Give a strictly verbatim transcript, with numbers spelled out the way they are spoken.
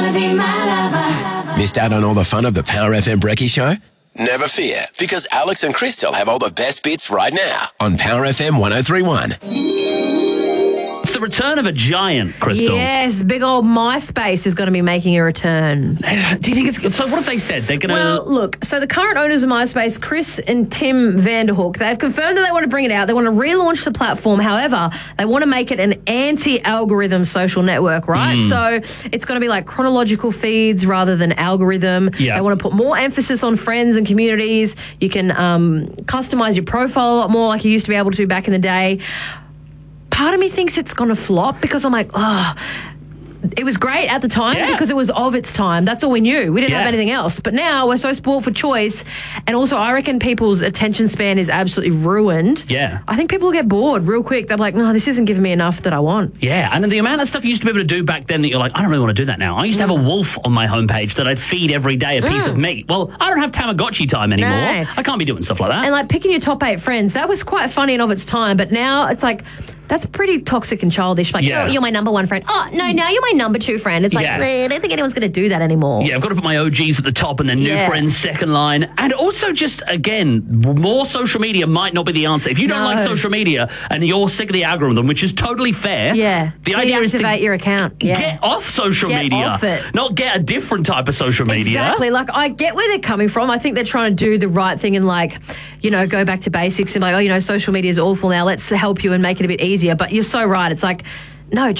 wanna be my lover. Missed out on all the fun of the Power F M Brekkie Show? Never fear, because Alex and Crystal have all the best bits right now on Power F M one oh three point one. It's the return of a giant, Crystal. Yes, big old MySpace is going to be making a return. Do you think it's... So what have they said? They're going to... Well, look, so the current owners of MySpace, Chris and Tim Vanderhook, they've confirmed that they want to bring it out. They want to relaunch the platform. However, they want to make it an anti-algorithm social network, right? Mm. So it's going to be like chronological feeds rather than algorithm. Yeah. They want to put more emphasis on friends and communities. You can um, customize your profile a lot more like you used to be able to back in the day. Part of me thinks it's going to flop because I'm like, oh, it was great at the time yeah. because it was of its time. That's all we knew. We didn't Yeah. have anything else. But now we're so spoiled for choice. And also, I reckon people's attention span is absolutely ruined. Yeah. I think people get bored real quick. They're like, no, this isn't giving me enough that I want. Yeah, and the amount of stuff you used to be able to do back then that you're like, I don't really want to do that now. I used to have a wolf on my homepage that I'd feed every day a piece Mm. of meat. Well, I don't have Tamagotchi time anymore. No. I can't be doing stuff like that. And like picking your top eight friends, that was quite funny and of its time. But now it's like, that's pretty toxic and childish. Like, Yeah. oh, you're my number one friend. Oh, no, now you're my number two friend. It's like, Yeah. eh, I don't think anyone's going to do that anymore. Yeah, I've got to put my O Gs at the top and then new Yeah. friends second line. And also just, again, more social media might not be the answer. If you don't No. like social media and you're sick of the algorithm, which is totally fair, Yeah. the idea is to Deactivate your account. Yeah. get off social Get media. off it. Not get a different type of social media. Exactly. Like, I get where they're coming from. I think they're trying to do the right thing and, like, you know, go back to basics and, like, oh, you know, social media is awful now. Let's help you and make it a bit easier. But you're so right. It's like, no,